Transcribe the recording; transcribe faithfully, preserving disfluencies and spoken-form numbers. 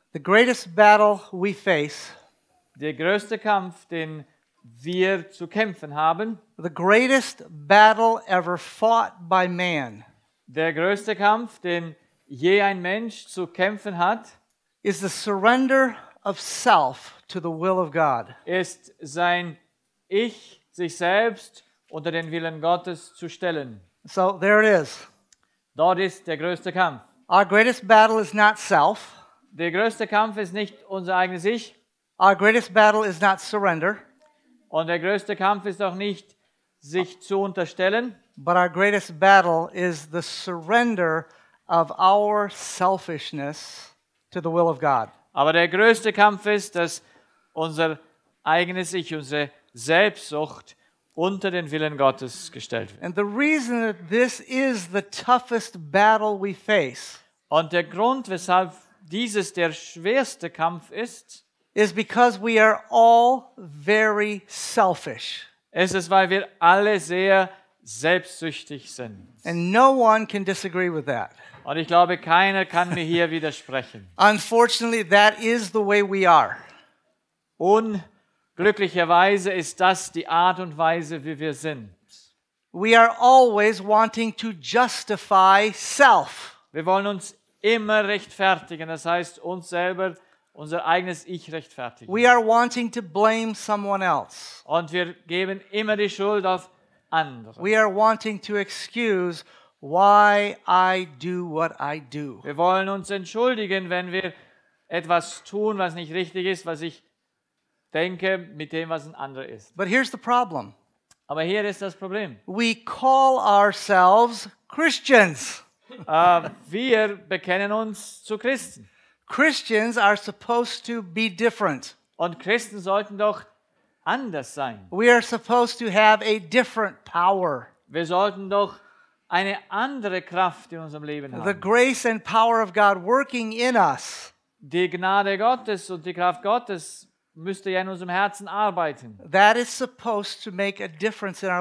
The greatest battle we face, Der größte Kampf, den wir zu kämpfen haben, the greatest battle ever fought by man, der größte Kampf, den je ein Mensch zu kämpfen hat, is the surrender of self to the will of God. ist sein Ich, sich selbst unter den Willen Gottes zu stellen. So there it is. Dort ist der größte Kampf. Our greatest battle is not self. Der größte Kampf ist nicht unser eigenes Ich Our greatest battle is not surrender, und der größte Kampf ist auch nicht, sich zu unterstellen, but our greatest battle is the surrender of our selfishness to the will of God. aber der größte Kampf ist, dass unser eigenes Ich, unsere Selbstsucht unter den Willen Gottes gestellt wird. And the reason that this is the toughest battle we face Und der Grund, weshalb dieses der schwerste Kampf ist, is because we are all very selfish. ist es, weil wir alle sehr selbstsüchtig sind. And no one can disagree with that. Und ich glaube, keiner kann mir hier widersprechen. Unfortunately, that is the way we are. Unglücklicherweise ist das die Art und Weise, wie wir sind. We are always wanting to justify self. Wir wollen uns immer rechtfertigen, das heißt uns selber, unser eigenes Ich rechtfertigen. We are wanting to blame someone else. Und wir geben immer die Schuld auf andere. We are wanting to excuse why I do what I do. Wir wollen uns entschuldigen, wenn wir etwas tun, was nicht richtig ist, was ich denke, mit dem, was ein anderer ist. But here's the problem. Aber hier ist das Problem. We call ourselves Christians. Äh, wir bekennen uns zu Christen. Christians are supposed to be different. Und Christen sollten doch anders sein. We are supposed to have a different power. Wir sollten doch eine andere Kraft in unserem Leben The haben. grace and power of God working in us. Die Gnade Gottes und die Kraft Gottes müsste ja in unserem Herzen arbeiten. That is supposed to make a difference in our